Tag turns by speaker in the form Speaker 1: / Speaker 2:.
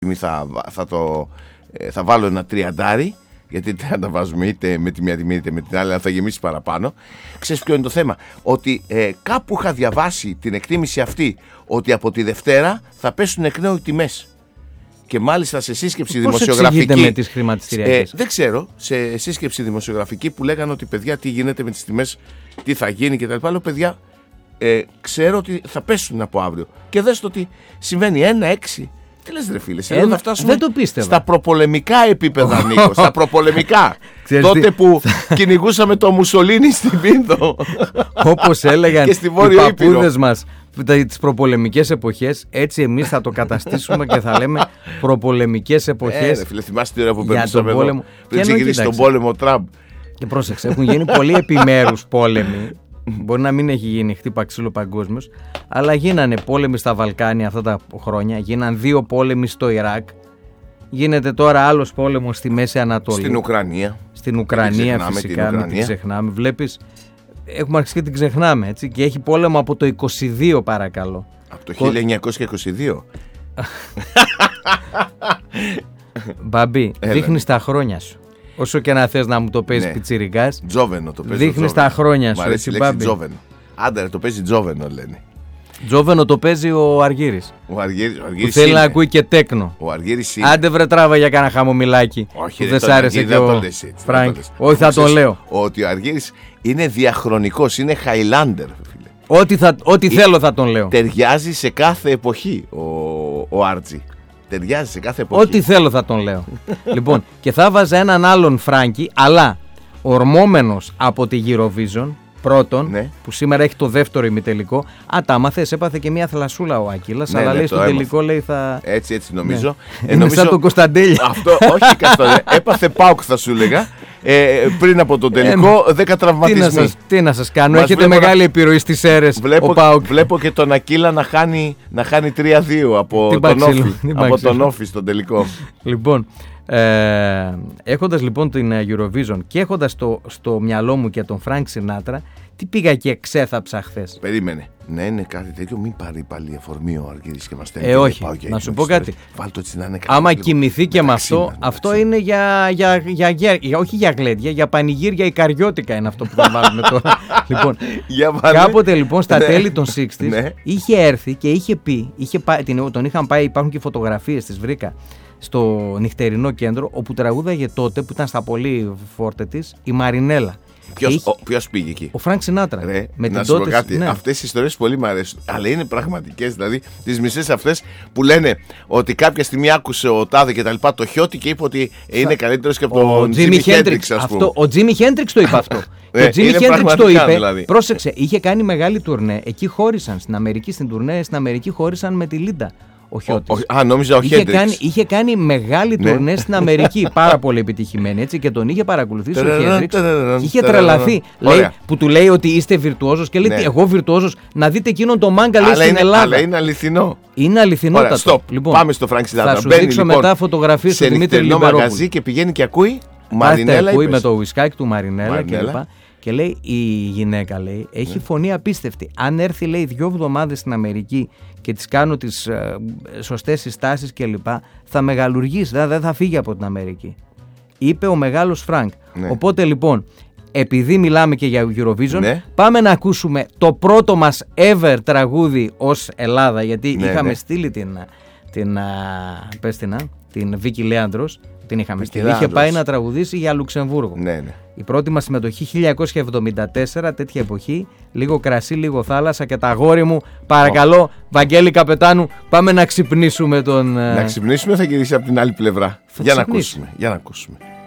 Speaker 1: θα βάλω ένα 30, γιατί 30 βάζουμε είτε με τη μία τιμή είτε με την άλλη, αλλά θα γεμίσει παραπάνω. Ξέρεις ποιο είναι το θέμα? Ότι κάπου είχα διαβάσει την εκτίμηση αυτή, ότι από τη Δευτέρα θα πέσουν εκ νέου οι τιμές. Και μάλιστα σε σύσκεψη δημοσιογραφική.
Speaker 2: Πώς με τις χρηματιστηριακές?
Speaker 1: Δεν ξέρω. Σε σύσκεψη δημοσιογραφική που λέγανε ότι παιδιά, τι γίνεται με τις τιμές, τι θα γίνει κτλ. Λέω παιδιά, ξέρω ότι θα πέσουν από αύριο. Και δες το ότι συμβαίνει 1,6. Τι λες ρε φίλε, εδώ θα φτάσουμε στα προπολεμικά επίπεδα, Νίκο. Στα προπολεμικά. Τότε που κυνηγούσαμε το Μουσολίνι στην Πίνδο.
Speaker 2: Όπως έλεγαν οι παππούδες μας τις προπολεμικές εποχές, έτσι εμείς θα το καταστήσουμε και θα λέμε προπολεμικές εποχές.
Speaker 1: Φίλε, θυμάσαι τη ώρα που περνούσαμε εδώ πριν ξεκινήσει τον πόλεμο Τραμπ?
Speaker 2: Και πρόσεξε, έχουν γίνει πολλοί επιμέρους πόλεμοι. Μπορεί να μην έχει γίνει χτύπα ξύλο παγκόσμιος, αλλά γίνανε πόλεμοι στα Βαλκάνια αυτά τα χρόνια. Γίναν 2 πόλεμοι στο Ιράκ. Γίνεται τώρα άλλος πόλεμος στη Μέση Ανατολή. Στην Ουκρανία φυσικά, μην την ξεχνάμε. Βλέπεις, έχουμε αρχίσει και την ξεχνάμε, έτσι. Και έχει πόλεμο από το 22, παρακαλώ.
Speaker 1: Από το 1922.
Speaker 2: Μπαμπή, δείχνεις τα χρόνια σου. Όσο και να θες να μου το παίζει πιτσιρικάς,
Speaker 1: Τζόβενο το παίζει.
Speaker 2: Δείχνεις τα χρόνια σου.
Speaker 1: Μ' αρέσει η λέξη Τζόβενο. Άντε, το παίζει Τζόβενο, λένε.
Speaker 2: Τζόβενο το παίζει ο Αργύρης.
Speaker 1: Ο Αργύρης
Speaker 2: που θέλει να ακούει και τέκνο.
Speaker 1: Ο Αργύρης είναι.
Speaker 2: Άντε βρε τράβα για κάνα χαμομηλάκι.
Speaker 1: Όχι,
Speaker 2: που δεν σ' άρεσε και ο Φρανκ. Όχι, θα το λέω.
Speaker 1: Ότι ο Αργύρης είναι διαχρονικός, είναι Highlander.
Speaker 2: Ό,τι θέλω θα τον λέω.
Speaker 1: Ταιριάζει σε κάθε εποχή ο Άρτζι. Ταιριάζει σε κάθε εποχή.
Speaker 2: Ό,τι θέλω θα τον λέω. Λοιπόν, και θα βάζα έναν άλλον Φράγκη, αλλά ορμόμενος από τη Eurovision, πρώτον, που σήμερα έχει το δεύτερο ημιτελικό. Τα μαθες, έπαθε και μια θλασσούλα ο Ακύλας, αλλά λέει στο τελικό λέει θα.
Speaker 1: Έτσι νομίζω.
Speaker 2: Είναι σαν τον Κωνσταντέλια.
Speaker 1: Αυτό, όχι Κωνσταντέλια. Έπαθε ΠΑΟΚ, θα σου έλεγα. Πριν από τον τελικό, 10 τραυματισμοί.
Speaker 2: Τι να σας κάνω, έχετε μεγάλη επιρροή στις αίρες.
Speaker 1: Βλέπω και τον Ακύλα να χάνει 3-2 από τον Όφη στον τελικό.
Speaker 2: Λοιπόν, έχοντας λοιπόν την Eurovision και έχοντας στο μυαλό μου και τον Φρανκ Σινάτρα, τι πήγα και ξέθαψα χθες?
Speaker 1: Περίμενε. Ναι, είναι κάτι τέτοιο. Μην πάρει πάλι αφορμή ο Αργύρης και μας στέλνει.
Speaker 2: Όχι, να σου πω κάτι. Άμα κοιμηθεί και με αυτό είναι όχι για γλέντια, για πανηγύρια ικαριώτικα είναι αυτό που θα βάλουμε τώρα. Λοιπόν, κάποτε λοιπόν στα τέλη των 60's είχε έρθει και είχε πει, τον είχαν πάει, υπάρχουν και φωτογραφίες, τις βρήκα στο νυχτερινό κέντρο, όπου τραγούδαγε τότε, που ήταν στα πολύ φόρτε της, η Μαρινέλα.
Speaker 1: Ποιος πήγε εκεί?
Speaker 2: Ο Φρανκ Σινάτρα.
Speaker 1: Να σου πω κάτι, αυτές οι ιστορίες πολύ μου αρέσουν, αλλά είναι πραγματικές, δηλαδή τις μισές αυτές που λένε ότι κάποια στιγμή άκουσε ο τάδε και τα λοιπά το χιώτη και είπε ότι είναι καλύτερος και από τον Τζίμι Χέντριξ, ας πούμε.
Speaker 2: Ο Τζίμι Χέντριξ το είπε αυτό. Ο Τζίμι Χέντριξ το είπε, δηλαδή. Πρόσεξε, είχε κάνει μεγάλη τουρνέ, εκεί χώρισαν στην Αμερική, στην Αμερική χώρισαν με τη Λίντα.
Speaker 1: Νόμιζα ο Χέντριξ.
Speaker 2: Είχε κάνει μεγάλη τουρνέ στην Αμερική, πάρα πολύ επιτυχημένη, έτσι, και τον είχε παρακολουθήσει ο Χέντριξ. Είχε τρελαθεί. Που του λέει ότι είστε βιρτουόζος και λέει εγώ βιρτουόζος, να δείτε εκείνον το μάγκα λέει στην Ελλάδα.
Speaker 1: Αλλά είναι αληθινό.
Speaker 2: Είναι αληθινότατο.
Speaker 1: Λοιπόν, πάμε στο Φρανκ Σινάτρα.
Speaker 2: Θα σου δείξω μετά φωτογραφίες του Δημήτρη Λιμπερόπουλου.
Speaker 1: Σε μαγαζί και πηγαίνει και ακούει Μαρινέλα.
Speaker 2: Ακούει με το ουισκάκι του Μαρινέλα κλπ. Και λέει η γυναίκα, λέει, έχει φωνή απίστευτη. Αν έρθει, λέει, 2 εβδομάδες στην Αμερική και της κάνω τις σωστές συστάσεις κλπ, θα μεγαλουργήσει, δεν θα φύγει από την Αμερική. Είπε ο μεγάλος Φρανκ. Οπότε λοιπόν, επειδή μιλάμε και για Eurovision, πάμε να ακούσουμε το πρώτο μας ever τραγούδι ως Ελλάδα, γιατί είχαμε στείλει την Βίκη Λέαντρος. Την είχαμε στείλει. Είχε πάει να τραγουδήσει για Λουξεμβούργο. Η πρώτη μας συμμετοχή 1974, τέτοια εποχή. Λίγο κρασί, λίγο θάλασσα και τα αγόρι μου. Παρακαλώ, Βαγγέλη Καπετάνου, πάμε να ξυπνήσουμε τον.
Speaker 1: Να ξυπνήσουμε, θα γυρίσει από την άλλη πλευρά. Για να ακούσουμε.